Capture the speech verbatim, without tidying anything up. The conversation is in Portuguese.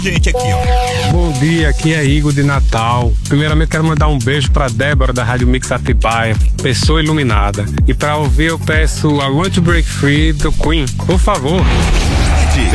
Gente aqui, ó. Bom dia, aqui é Igor de Natal. Primeiramente quero mandar um beijo pra Débora da Rádio Mix Atibaia, pessoa iluminada. E pra ouvir eu peço I Want to Break Free do Queen, por favor.